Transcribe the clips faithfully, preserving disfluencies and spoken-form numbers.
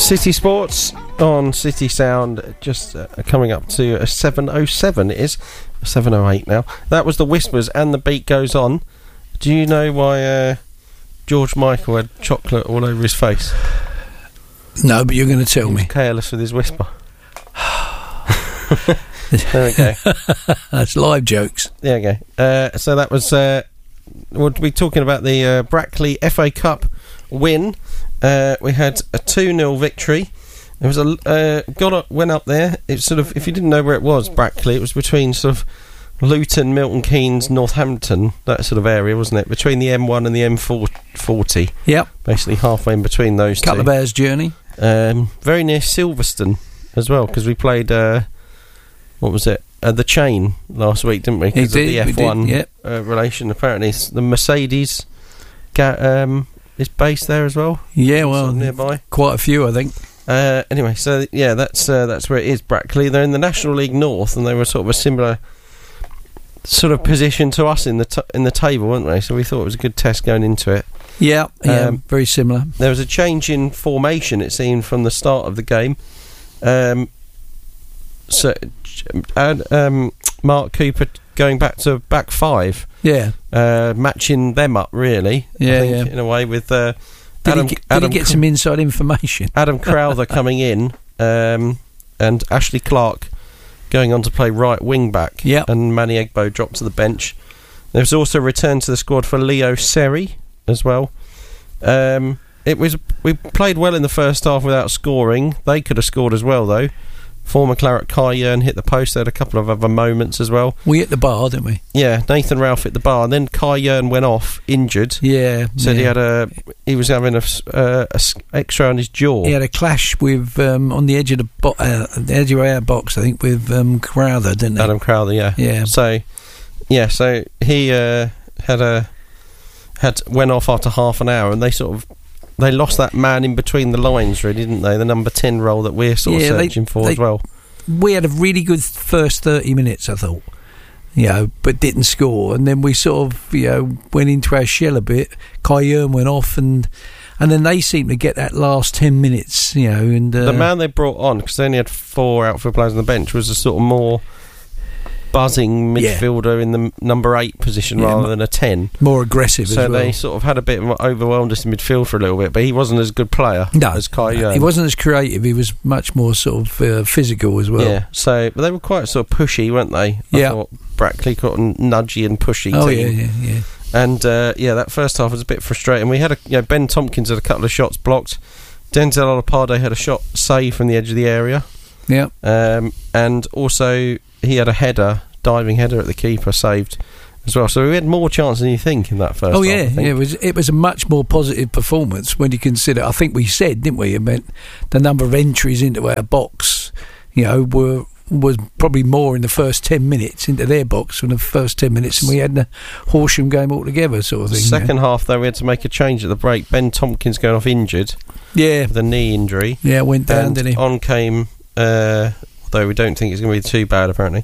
City Sports on City Sound, just uh, coming up to a seven oh seven. It is seven oh eight now. That was the Whispers, and the beat goes on. Do you know why uh, George Michael had chocolate all over his face? No, but you're going to tell he was me. Careless with his whisper. There we go. That's live jokes. There we go. Uh, so that was. Uh, we'll be talking about the uh, Brackley F A Cup win. Uh, we had a two nil victory. There was a uh, got up, went up there. It's sort of, if you didn't know where it was, Brackley, it was between sort of Luton, Milton Keynes, Northampton, that sort of area, wasn't it? Between the M one and the M forty. Yep. Basically halfway in between those Couple two. Couple of hours journey. Um, very near Silverstone as well, because we played. Uh, what was it? Uh, the Chain last week, didn't we? Because of the F one did, yep. uh, relation. Apparently, the Mercedes. Ga- um, is based there as well. Yeah, well, sort of nearby. Quite a few, I think. Uh, anyway, so yeah, that's uh, that's where it is. Brackley. They're in the National League North, and they were sort of a similar sort of position to us in the t- in the table, weren't they? So we thought it was a good test going into it. Yeah, yeah, um, very similar. There was a change in formation, it seemed, from the start of the game. Um, so, and um, Mark Cooper going back to back five. Yeah, uh, matching them up really. Yeah, I think, yeah. in a way with uh, did Adam. He get, Adam did he get Cr- some inside information? Adam Crowther coming in, um, and Ashley Clark going on to play right wing back. Yeah, and Manny Egbo dropped to the bench. There was also a return to the squad for Leo Seri as well. Um, it was we played well in the first half without scoring. They could have scored as well though. Former Claret Kai Yearn hit the post. They had a couple of other moments as well. We hit the bar, didn't we? Yeah, Nathan Ralph hit the bar, and then Kai Yearn went off injured. Yeah, said yeah. he had a he was having a, uh, a X-ray on his jaw. He had a clash with um, on the edge of the bo- uh, the edge of our box, I think, with um, Crowther, didn't he? Adam Crowther, yeah, yeah. So, yeah, so he uh, had a had went off after half an hour, and they sort of. They lost that man in between the lines, really, didn't they? The number ten role that we're sort yeah, of searching they, for they, as well. We had a really good first thirty minutes, I thought, you know, but didn't score. And then we sort of, you know, went into our shell a bit. Kai Yearn went off, and and then they seemed to get that last ten minutes, you know. And uh, the man they brought on, because they only had four outfield players on the bench, was a sort of more buzzing midfielder yeah. in the number eight position yeah, rather m- than a ten. More aggressive so as well. They sort of had a bit of overwhelmed us in midfield for a little bit, but he wasn't as good player no, as Kai Yearn. He wasn't as creative, he was much more sort of uh, physical as well. Yeah, so but they were quite sort of pushy, weren't they? I yeah. thought Brackley got a nudgy and pushy oh, team. yeah, yeah, yeah. And uh, yeah, that first half was a bit frustrating. We had a, you know, Ben Tompkins had a couple of shots blocked. Denzel Olopade had a shot saved from the edge of the area. Yeah. Um, and also he had a header diving header at the keeper saved as well, so we had more chance than you think in that first oh half, yeah I think. yeah it was it was a much more positive performance when you consider, I think we said, didn't we, it meant the number of entries into our box, you know, were was probably more in the first ten minutes into their box than the first ten minutes, and we had the Horsham game altogether sort of thing. Second yeah. half though, we had to make a change at the break. Ben Tompkins going off injured, yeah, with a knee injury. Yeah, went down, and didn't he? On came uh, although we don't think it's going to be too bad apparently.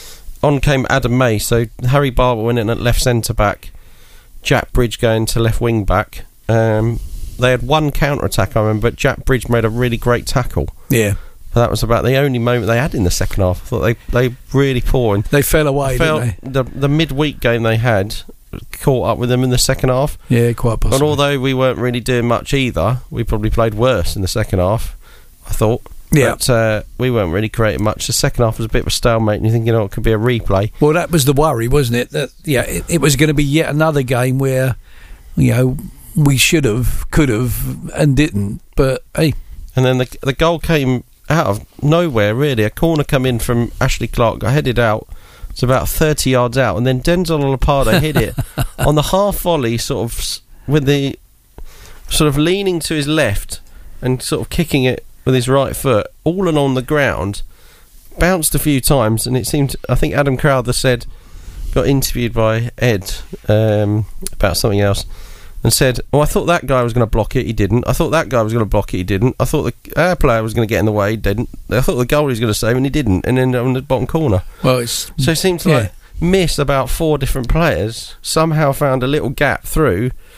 On came Adam May, so Harry Barber went in at left centre back, Jack Bridge going to left wing back. Um, they had one counter attack, I remember, but Jack Bridge made a really great tackle. Yeah, but that was about the only moment they had in the second half. I thought they they really poor. And they fell away. felt Didn't they? The the midweek game they had caught up with them in the second half. Yeah, quite possibly. And although we weren't really doing much either, we probably played worse in the second half, I thought. Yeah. But uh, we weren't really creating much. The second half was a bit of a stalemate, and you think, you know, it could be a replay. Well, that was the worry, wasn't it? That yeah, it, it was going to be yet another game where, you know, we should have, could have, and didn't. But hey, and then the the goal came out of nowhere. Really, a corner come in from Ashley Clark, got headed out. It's about thirty yards out, and then Denzel Olopade hit it on the half volley, sort of with the sort of leaning to his left and sort of kicking it with his right foot, all and on the ground, bounced a few times, and it seemed, I think Adam Crowther said, got interviewed by Ed um, about something else, and said, oh, I thought that guy was going to block it, he didn't. I thought that guy was going to block it, he didn't. I thought the our player was going to get in the way, he didn't. I thought the goalie was going to save, and he didn't, and then on the bottom corner. Well, it's so it seemed to yeah. like miss about four different players, somehow found a little gap through,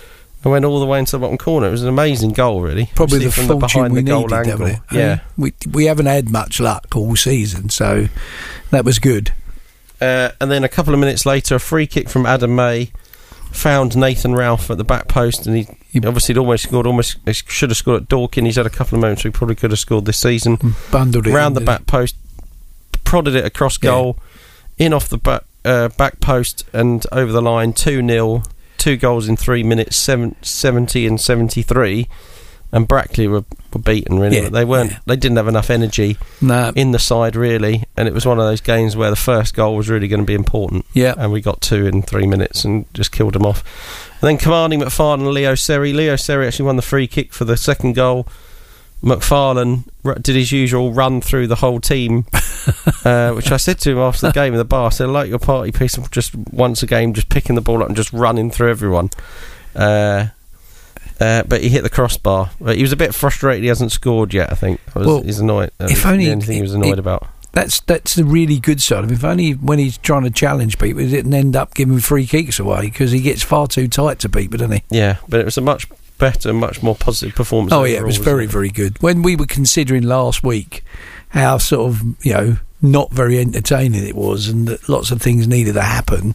and went all the way into the bottom corner. It was an amazing goal, really. Probably the from the fortune behind we the goal needed, angle. haven't it? Yeah, Uh, we we haven't had much luck all season, so that was good. uh, and then a couple of minutes later, a free kick from Adam May found Nathan Ralph at the back post, and he, he obviously had almost scored. Almost he should have scored at Dorking. He's had a couple of moments where he probably could have scored this season. Bundled it round the in, back post, prodded it across Yeah. goal, in off the back uh, back post and over the line. Two nil. Two goals in three minutes, seven, seventy and seventy-three, and Brackley were, were beaten, really. Yeah, But they weren't. yeah. They didn't have enough energy Nah, in the side, really, and it was one of those games where the first goal was really going to be important. yeah. And we got two in three minutes and just killed them off. And then Cavani, McFarlane and Leo Seri. Leo Seri actually won the free kick for the second goal. McFarlane r- did his usual run through the whole team, uh, which I said to him after the game in the bar. I said, I like your party piece of just once a game, just picking the ball up and just running through everyone. Uh, uh, but he hit the crossbar. But he was a bit frustrated he hasn't scored yet, I think. I was, Well, he's annoyed. That if was only the only thing he was annoyed it- about. That's that's the really good side of him. If only when he's trying to challenge people, he didn't end up giving free kicks away, because he gets far too tight to people, doesn't he? Yeah, but it was a much better, much more positive performance. Oh yeah, it was overall, very wasn't very good. When we were considering last week how sort of, you know, not very entertaining it was, and that lots of things needed to happen,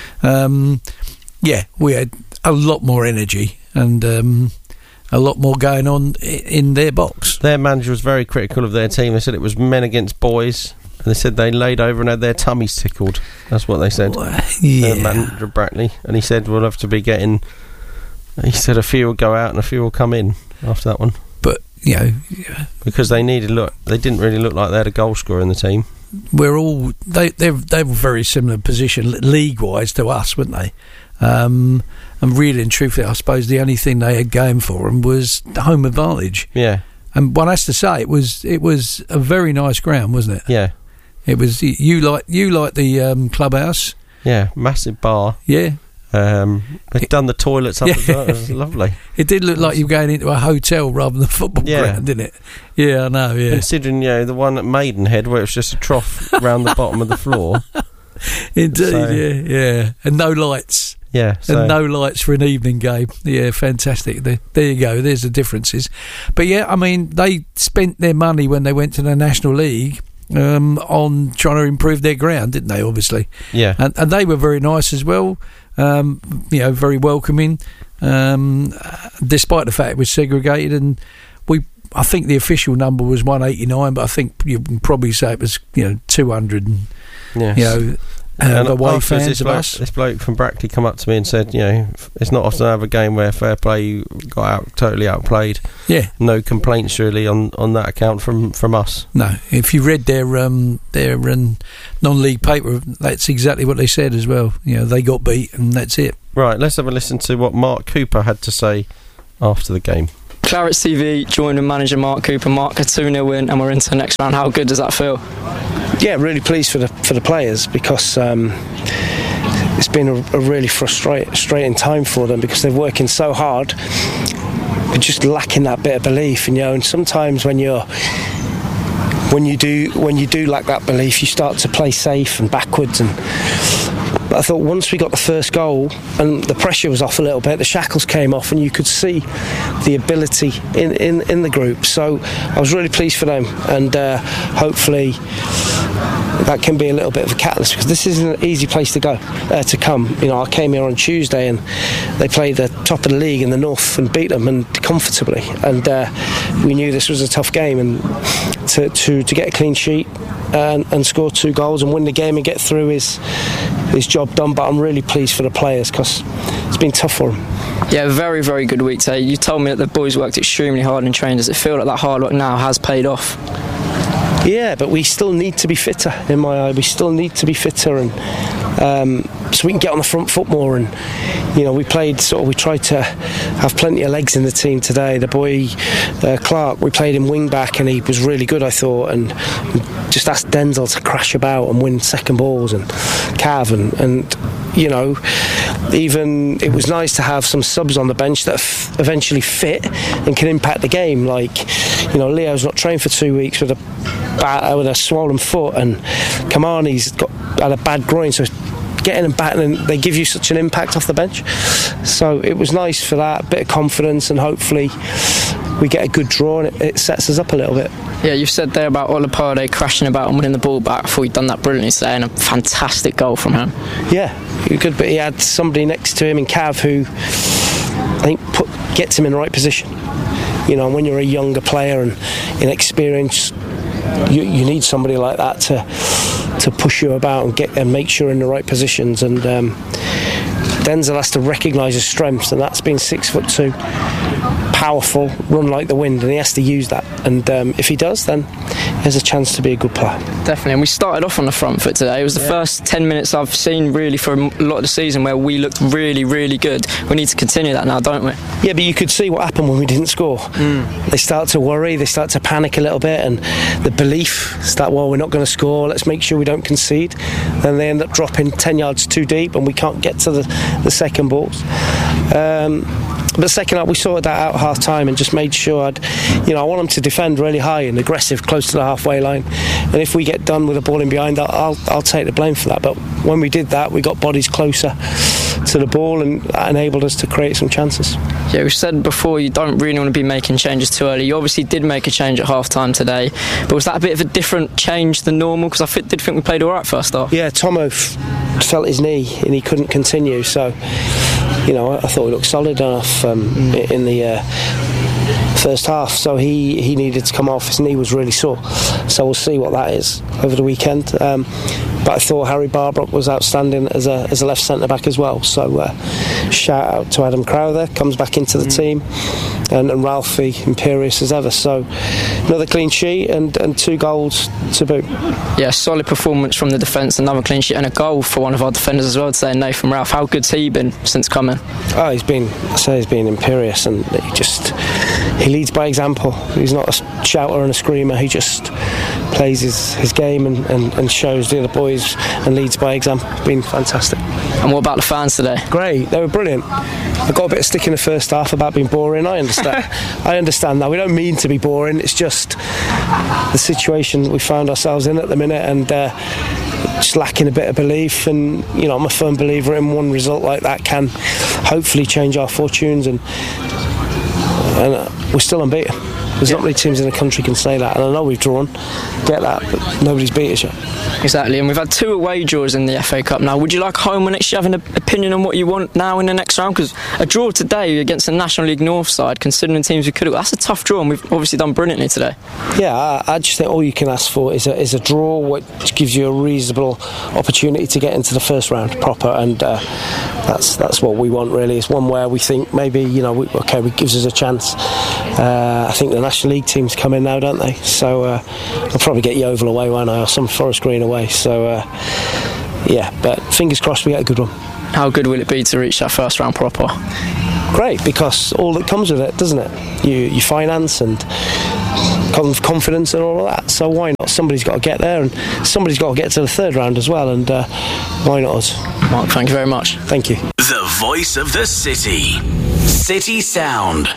um, yeah, we had a lot more energy and um, a lot more going on i- in their box. Their manager was very critical of their team. They said it was men against boys, and they said they laid over and had their tummies tickled. That's what they said. Well, yeah. Uh, manager Brackley, and he said we'll have to be getting. He said a few will go out and a few will come in after that one, But you know, because they needed look. They didn't really look like they had a goal scorer in the team. we're all they they they were very similar position league wise to us, weren't they? Um, and really and truthfully, I suppose the only thing they had going for them was the home advantage. Yeah, And one has to say, it was it was a very nice ground, wasn't it? yeah, It was you like you like the um, clubhouse, yeah. Massive bar. yeah. Um, they'd done the toilets up Yeah. as well. It was lovely. It did look like you were going into a hotel rather than a football Yeah. ground, didn't it? Yeah, I know. Yeah, Considering, you know, the one at Maidenhead where it was just a trough round the bottom of the floor. indeed. so- yeah, yeah, and no lights. Yeah, so And no lights for an evening game. Yeah, fantastic. There, there you go. There's the differences. But yeah, I mean, they spent their money when they went to the National League um, on trying to improve their ground, didn't they? Obviously, yeah, and, and they were very nice as well. Um, you know, very welcoming, um, despite the fact it was segregated. And we, I think the official number was one eighty-nine, but I think you can probably say it was, you know, two hundred. yeah. You know. Uh, And away afterwards, fans this of bloke, us. this bloke from Brackley come up to me and said, you know, it's not often I have a game where fair play got out totally outplayed. Yeah, No complaints really on, on that account from, from us. no. If you read their um, their um, non-league paper, that's exactly what they said as well. You know, they got beat, and that's it. Right, let's have a listen to what Mark Cooper had to say after the game. Clarets T V joined with manager Mark Cooper. Mark, a two nil win, and we're into the next round. How good does that feel? Yeah, really pleased for the for the players, because um, it's been a, a really frustrate, frustrating time for them, because they're working so hard but just lacking that bit of belief, you know. And sometimes when you're when you do when you do lack that belief, you start to play safe and backwards. And but I thought once we got the first goal and the pressure was off a little bit, the shackles came off, and you could see the ability in, in, in the group. So I was really pleased for them, and uh, hopefully that can be a little bit of a catalyst, because this isn't an easy place to go, uh, to come. You know, I came here on Tuesday and they played the top of the league in the north and beat them, and comfortably. And uh, we knew this was a tough game, and to to, to get a clean sheet and, and score two goals and win the game and get through is his job done. But I'm really pleased for the players, because it's been tough for them. Yeah, very, very good week today. You told me that the boys worked extremely hard in training. Does it feel like that hard work now has paid off? Yeah, but we still need to be fitter, in my eye. We still need to be fitter, and um, so we can get on the front foot more. And you know, we played sort of, we tried to have plenty of legs in the team today. The boy uh, Clark, we played him wing back, and he was really good, I thought. And just asked Denzel to crash about and win second balls, and Cav, and, and you know, even it was nice to have some subs on the bench that f- eventually fit and can impact the game. Like, you know, Leo's not trained for two weeks with a bad, with a swollen foot, and Kamani's got had a bad groin, so getting and batting, and they give you such an impact off the bench. So it was nice for that, bit of confidence, and hopefully we get a good draw and it, it sets us up a little bit. Yeah, you've said there about Olopade crashing about and winning the ball back. I thought he'd done that brilliantly today, and a fantastic goal from him. Yeah, good, but he had somebody next to him in Cav who I think put, gets him in the right position. You know, when you're a younger player and inexperienced, you, you need somebody like that to to push you about and get and make sure you're in the right positions. And um, Denzel has to recognise his strengths, and that's being six foot two, powerful, run like the wind, and he has to use that. And um, if he does, then he has a chance to be a good player. Definitely, and we started off on the front foot today. It was the yeah. first ten minutes I've seen really for a lot of the season where we looked really, really good. We need to continue that now, don't we? Yeah, but you could see what happened when we didn't score. Mm. They start to worry, they start to panic a little bit, and the belief start, well, we're not going to score, let's make sure we don't concede. Then they end up dropping ten yards too deep, and we can't get to the, the second balls. Um, But second half, we sorted that out at half time and just made sure I'd, you know, I want them to defend really high and aggressive, close to the halfway line. And if we get done with the ball in behind, I'll, I'll, I'll take the blame for that. But when we did that, we got bodies closer to the ball, and that enabled us to create some chances. Yeah, we said before you don't really want to be making changes too early. You obviously did make a change at half time today, but was that a bit of a different change than normal? Because I f- did think we played all right first half. Yeah, Tomo f- felt his knee and he couldn't continue, so you know, I thought we looked solid enough um, mm. in the uh, first half, so he, he needed to come off. His knee was really sore, so we'll see what that is over the weekend. Um, but I thought Harry Barbrook was outstanding as a as a left centre back as well. So uh, shout out to Adam Crowther, comes back into the mm. team, and, and Ralphie imperious as ever. So another clean sheet and, and two goals to boot. Yeah, solid performance from the defence, another clean sheet and a goal for one of our defenders as well today, Nathan Ralph. How good's he been since coming? Oh, he's been, I say he's been imperious, and he just he leads by example. He's not a shouter and a screamer. He just plays his, his game and, and, and shows the other boys and leads by example. Been fantastic. And what about the fans today? Great, they were brilliant. I got a bit of stick in the first half about being boring. I understand. I understand that. We don't mean to be boring. It's just the situation we found ourselves in at the minute, and uh, just lacking a bit of belief. And you know, I'm a firm believer in one result like that can hopefully change our fortunes. And and uh, we're still unbeaten. There's yeah. not many teams in the country can say that, and I know we've drawn, get that, but nobody's beat us yet. Exactly, and we've had two away draws in the F A Cup now. Would you like home or next year? Have an opinion on what you want now in the next round? Because a draw today against the National League North side, considering the teams we could have, that's a tough draw, and we've obviously done brilliantly today. Yeah, I, I just think all you can ask for is a, is a draw which gives you a reasonable opportunity to get into the first round proper, and uh, that's that's what we want really. It's one where we think maybe, you know, we, okay, it gives us a chance. Uh, I think the National League teams come in now, don't they? So uh, I'll probably get Yeovil away, won't I, or some Forest Green away. So uh, yeah, but fingers crossed we get a good one. How good will it be to reach that first round proper? Great, because all that comes with it, doesn't it? You, you finance and confidence and all of that. So why not? Somebody's got to get there, and somebody's got to get to the third round as well. And uh, why not us? Mark, thank you very much. Thank you. The voice of the city, City Sound.